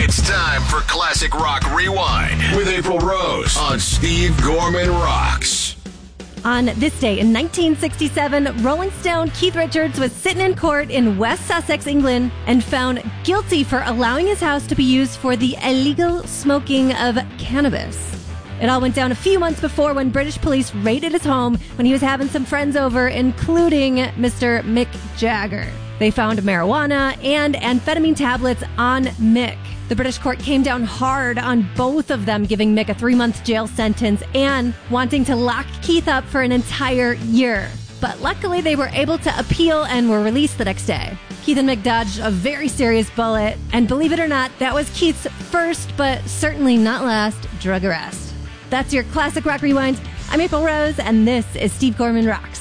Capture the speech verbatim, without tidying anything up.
It's time for Classic Rock Rewind with April Rose on Steve Gorman Rocks. On this day in nineteen sixty-seven, Rolling Stone Keith Richards was sitting in court in West Sussex, England, and found guilty for allowing his house to be used for the illegal smoking of cannabis. It all went down a few months before when British police raided his home when he was having some friends over, including Mister Mick Jagger. They found marijuana and amphetamine tablets on Mick. The British court came down hard on both of them, giving Mick a three-month jail sentence and wanting to lock Keith up for an entire year. But luckily, they were able to appeal and were released the next day. Keith and Mick dodged a very serious bullet, and believe it or not, that was Keith's first, but certainly not last, drug arrest. That's your Classic Rock Rewind. I'm April Rose, and this is Steve Gorman Rocks.